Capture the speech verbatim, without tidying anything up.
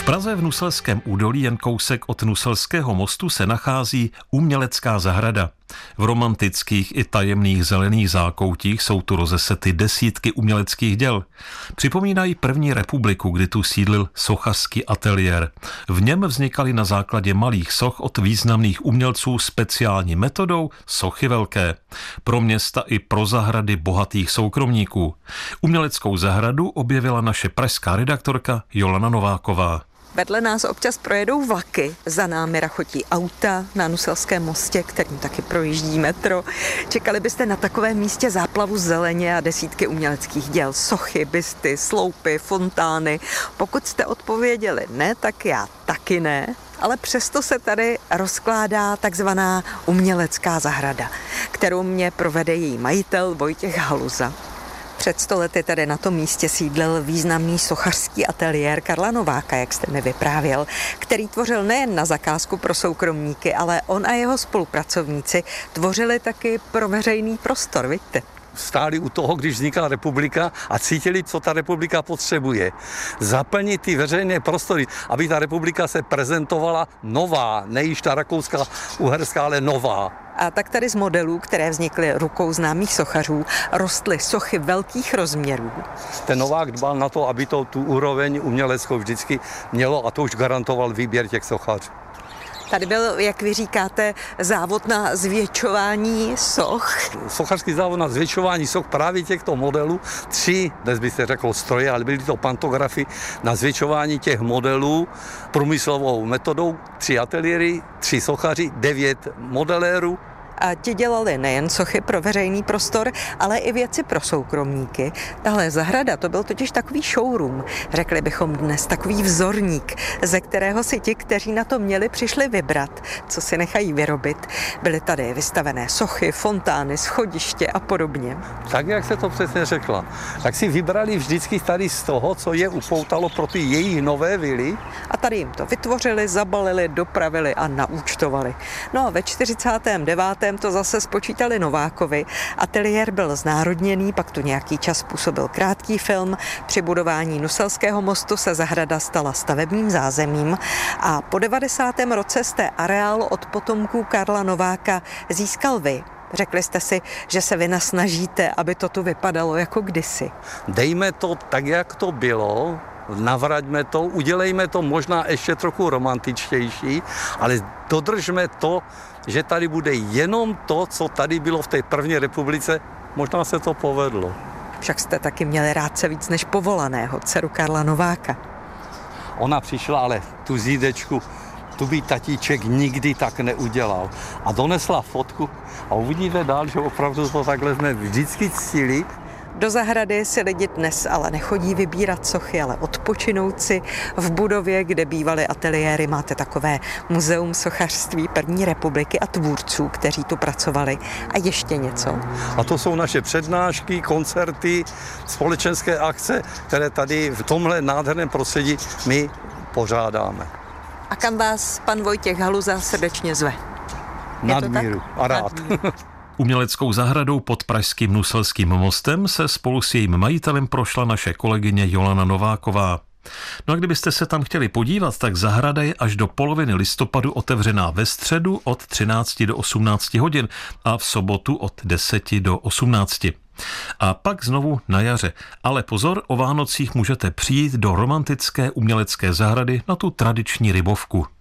Praze v Nuselském údolí, jen kousek od Nuselského mostu, se nachází umělecká zahrada. V romantických i tajemných zelených zákoutích jsou tu rozesety desítky uměleckých děl. Připomínají první republiku, kdy tu sídlil sochařský ateliér. V něm vznikaly na základě malých soch od významných umělců speciální metodou sochy velké. Pro města i pro zahrady bohatých soukromníků. Uměleckou zahradu objevila naše pražská redaktorka Jolana Nováková. Vedle nás občas projedou vlaky, za námi rachotí auta na Nuselském mostě, kterým taky projíždí metro. Čekali byste na takovém místě záplavu zeleně a desítky uměleckých děl, sochy, bysty, sloupy, fontány. Pokud jste odpověděli ne, tak já taky ne. Ale přesto se tady rozkládá takzvaná umělecká zahrada, kterou mě provede její majitel Vojtěch Haluza. Před sto lety tady na tom místě sídlil významný sochařský ateliér Karla Nováka, jak jste mi vyprávěl, který tvořil nejen na zakázku pro soukromníky, ale on a jeho spolupracovníci tvořili taky pro veřejný prostor, vidíte? Stáli u toho, když vznikla republika a cítili, co ta republika potřebuje. Zaplnit ty veřejné prostory, aby ta republika se prezentovala nová, ne již ta rakouská, uherská, ale nová. A tak tady z modelů, které vznikly rukou známých sochařů, rostly sochy velkých rozměrů. Ten Novák dbal na to, aby to tu úroveň uměleckou vždycky mělo, a to už garantoval výběr těch sochařů. Tady byl, jak vy říkáte, závod na zvětšování soch. Sochařský závod na zvětšování soch právě těchto modelů. Tři, dnes by se řeklo stroje, ale byly to pantografy na zvětšování těch modelů průmyslovou metodou. Tři ateliéry, tři sochaři, devět modelérů. A ti dělali nejen sochy pro veřejný prostor, ale i věci pro soukromníky. Tahle zahrada, to byl totiž takový showroom, řekli bychom dnes, takový vzorník, ze kterého si ti, kteří na to měli, přišli vybrat, co si nechají vyrobit. Byly tady vystavené sochy, fontány, schodiště a podobně. Tak, jak se to přesně řekla. Tak si vybrali vždycky tady z toho, co je upoutalo pro ty jejich nové vily. A tady jim to vytvořili, zabalili, dopravili a naúčtovali. No a ve čtyřicátém devátém to zase spočítali Novákovi. Ateliér byl znárodněný, pak tu nějaký čas působil krátký film. Při budování Nuselského mostu se zahrada stala stavebním zázemím a po devadesátém roce jste areál od potomků Karla Nováka získal vy. Řekli jste si, že se vy nasnažíte, aby to tu vypadalo jako kdysi. Dejme to tak, jak to bylo, navraťme to, udělejme to možná ještě trochu romantičtější, ale dodržme to, že tady bude jenom to, co tady bylo v té první republice. Možná se to povedlo. Však jste taky měli rádce víc než povolaného, dceru Karla Nováka. Ona přišla, ale tu zídečku, tu by tatíček nikdy tak neudělal. A donesla fotku a uvidíte dál, že opravdu to takhle jsme vždycky ctili. Do zahrady si lidi dnes ale nechodí vybírat sochy, ale odpočinout si. V budově, kde bývaly ateliéry, máte takové muzeum sochařství první republiky a tvůrců, kteří tu pracovali. A ještě něco. A to jsou naše přednášky, koncerty, společenské akce, které tady v tomhle nádherném prostředí my pořádáme. A kam vás pan Vojtěch Haluza srdečně zve? Nadmíru a rád. Nadmíru. Uměleckou zahradou pod pražským Nuselským mostem se spolu s jejím majitelem prošla naše kolegyně Jolana Nováková. No a kdybyste se tam chtěli podívat, tak zahrada je až do poloviny listopadu otevřená ve středu od třinácti do osmnácti hodin a v sobotu od deseti do osmnácti. A pak znovu na jaře. Ale pozor, o Vánocích můžete přijít do romantické umělecké zahrady na tu tradiční rybovku.